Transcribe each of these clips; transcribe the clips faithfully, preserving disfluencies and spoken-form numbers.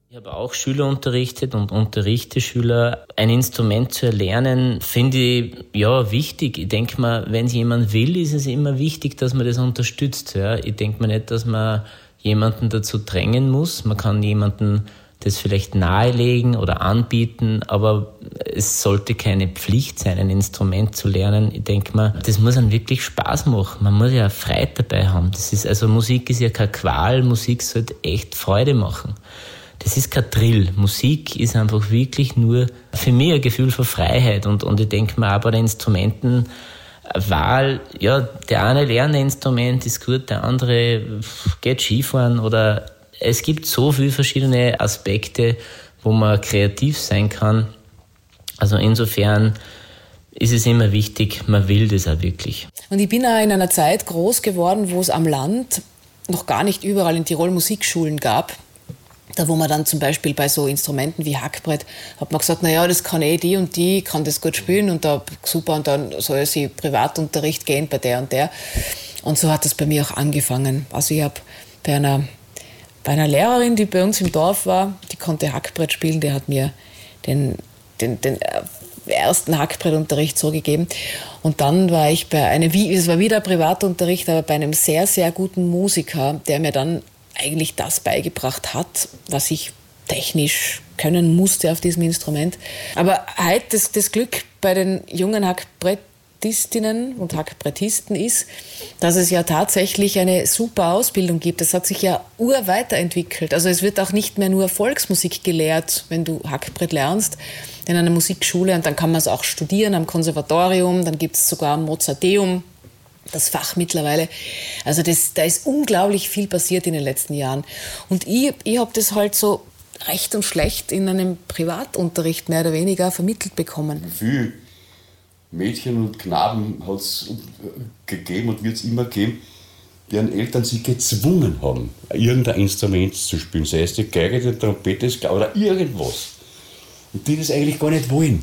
Ich habe auch Schüler unterrichtet und unterrichte Schüler. Ein Instrument zu erlernen, finde ich ja wichtig. Ich denke mal, wenn es jemand will, ist es immer wichtig, dass man das unterstützt. Ja. Ich denke mal nicht, dass man jemanden dazu drängen muss. Man kann jemanden das vielleicht nahelegen oder anbieten, aber es sollte keine Pflicht sein, ein Instrument zu lernen. Ich denke mal, das muss einem wirklich Spaß machen. Man muss ja Freude dabei haben. Das ist, also Musik ist ja keine Qual, Musik sollte echt Freude machen. Das ist kein Drill. Musik ist einfach wirklich nur für mich ein Gefühl von Freiheit. Und, und ich denke mir auch bei der Instrumentenwahl, ja, der eine lernt ein Instrument, ist gut, der andere geht Skifahren oder es gibt so viele verschiedene Aspekte, wo man kreativ sein kann. Also insofern ist es immer wichtig, man will das auch wirklich. Und ich bin auch in einer Zeit groß geworden, wo es am Land noch gar nicht überall in Tirol Musikschulen gab. Da wo man dann zum Beispiel bei so Instrumenten wie Hackbrett, hat man gesagt, naja, das kann eh die und die, kann das gut spielen und da super und dann soll sie Privatunterricht gehen bei der und der. Und so hat das bei mir auch angefangen. Also ich habe bei einer Bei einer Lehrerin, die bei uns im Dorf war, die konnte Hackbrett spielen, die hat mir den, den, den ersten Hackbrettunterricht so gegeben. Und dann war ich bei einem, es war wieder Privatunterricht, aber bei einem sehr, sehr guten Musiker, der mir dann eigentlich das beigebracht hat, was ich technisch können musste auf diesem Instrument. Aber heute das, das Glück bei den jungen Hackbrett und Hackbrettisten ist, dass es ja tatsächlich eine super Ausbildung gibt. Das hat sich ja urweiterentwickelt. Also es wird auch nicht mehr nur Volksmusik gelehrt, wenn du Hackbrett lernst in einer Musikschule und dann kann man es auch studieren am Konservatorium, dann gibt es sogar ein Mozarteum, das Fach mittlerweile. Also das, da ist unglaublich viel passiert in den letzten Jahren. Und ich, ich habe das halt so recht und schlecht in einem Privatunterricht mehr oder weniger vermittelt bekommen. Viel Mädchen und Knaben hat es gegeben und wird es immer geben, deren Eltern sie gezwungen haben, irgendein Instrument zu spielen, sei es die Geige, die Trompete oder irgendwas. Und die das eigentlich gar nicht wollen.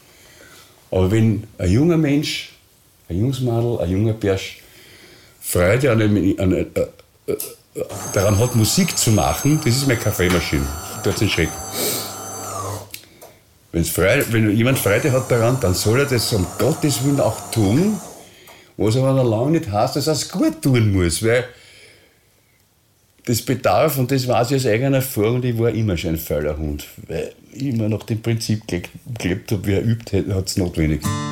Aber wenn ein junger Mensch, ein junges Mädel, ein junger Bursch Freude an einem, an, äh, äh, daran hat, Musik zu machen, das ist meine Kaffeemaschine. Dort ist ein Schreck. Wenn's Freude, wenn jemand Freude hat daran, dann soll er das um Gottes Willen auch tun, was aber noch lange nicht heißt, dass er es gut tun muss, weil das bedarf, und das weiß ich aus eigener Erfahrung, und ich war immer schon ein fauler Hund, weil ich immer nach dem Prinzip gelebt habe, wer übt, hat es notwendig.